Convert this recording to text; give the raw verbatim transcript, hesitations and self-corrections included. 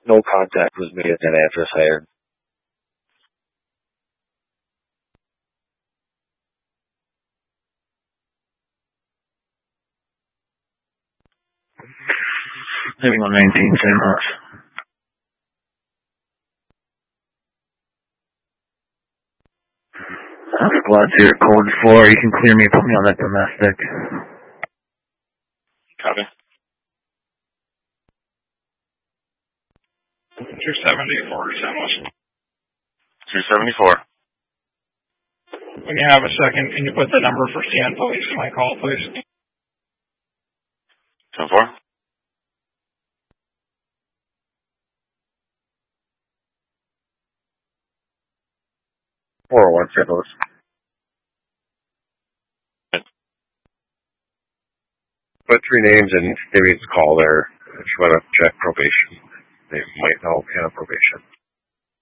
No contact was made at that address hired. Living on nineteen San Ross. Squad's here at code four. You can clear me, put me on that domestic. Copy. two seventy-four, San Luis. two seventy-four. When you have a second, can you put the number for San Police in my call, please? ten four. four oh one, Saint Louis. Put three names and they made the call there. If you want to check probation, they might know kind of probation.